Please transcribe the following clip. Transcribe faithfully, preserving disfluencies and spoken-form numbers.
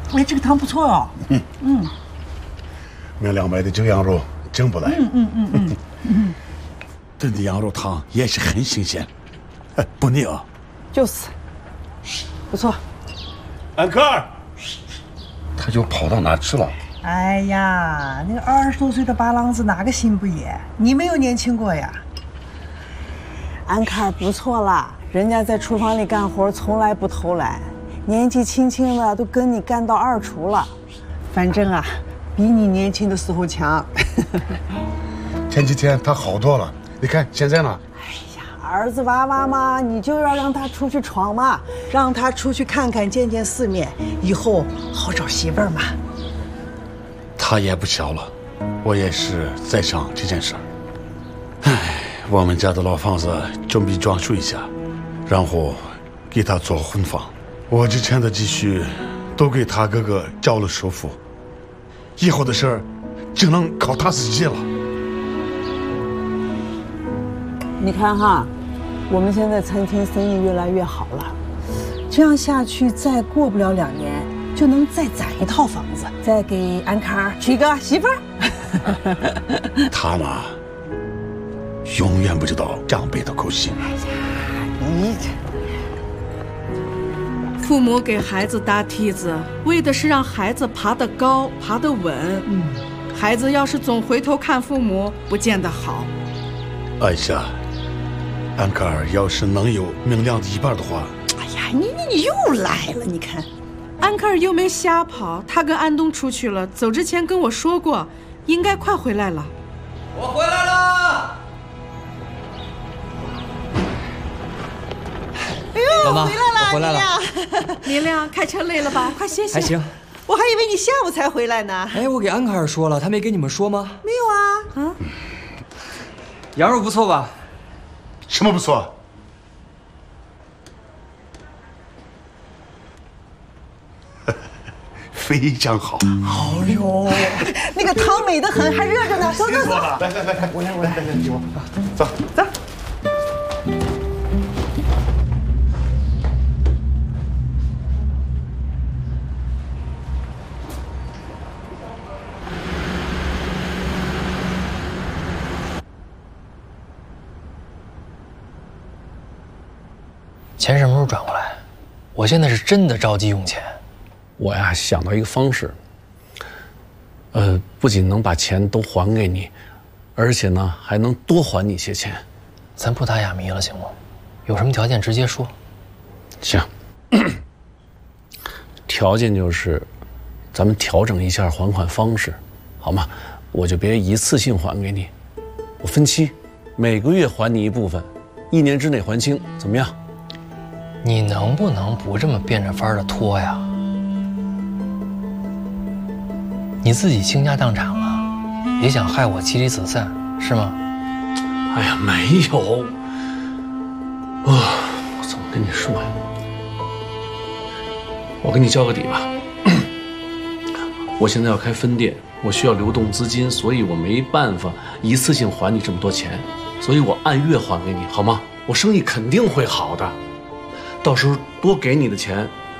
哎，这个汤不错哦。嗯嗯。 明亮买的精羊肉真不赖。 嗯嗯嗯嗯嗯。 炖的羊肉汤也是很新鲜，哎，不腻啊。 就是，不错。 安克儿，他就跑到哪去了？ 哎呀，那个二十多岁的八郎子哪个心不野？你没有年轻过呀？安克尔不错啦，人家在厨房里干活从来不偷懒，年纪轻轻的都跟你干到二厨了。反正啊，比你年轻的时候强。 前几天他好多了，你看现在呢？ 哎呀，儿子娃娃嘛，你就要让他出去闯嘛，让他出去看看见见世面，以后好找媳妇儿嘛。 他也不小了，我也是在想这件事儿。唉，我们家的老房子准备装修一下，然后给他做婚房。我之前的积蓄都给他哥哥交了首付，以后的事儿只能靠他自己了。 你看哈，我们现在餐厅生意越来越好了，这样下去，再过不了两年，就能再攒一套房子，再给安卡尔娶个媳妇儿。 他嘛，永远不知道长辈的口心。 哎呀，你父母给孩子搭梯子，为的是让孩子爬得高，爬得稳。嗯，孩子要是总回头看父母，不见得好。 艾夏，安卡尔要是能有明亮的一半的话， 哎呀，你你你又来了，你看。 安克尔又没瞎跑，他跟安东出去了，走之前跟我说过，应该快回来了。 我回来了。 哎呦，回来了， 回来了。 明亮，开车累了吧？快歇歇。 还行。 我还以为你下午才回来呢。 哎，我给安卡尔说了，他没跟你们说吗？ 没有啊。啊？ 羊肉不错吧？ 什么不错？ 非常好。 哦呦，那个汤美得很，还热着呢。走走走， 来来来来，我来我来来来，给我，走走。 钱什么时候转过来？我现在是真的着急用钱。 我呀想到一个方式，呃，不仅能把钱都还给你，而且呢还能多还你一些钱。 咱不打哑谜了，行吗？有什么条件直接说。 行，条件就是咱们调整一下还款方式，好吗？我就别一次性还给你，我分期，每个月还你一部分，一年之内还清，怎么样？ 你能不能不这么变着法儿的拖呀？你自己倾家荡产了，也想害我妻离子散，是吗？ 哎呀，没有。啊、哦，我怎么跟你说呀？我跟你交个底吧。我现在要开分店，我需要流动资金，所以我没办法一次性还你这么多钱，所以我按月还给你，好吗？我生意肯定会好的。到时候多给你的钱，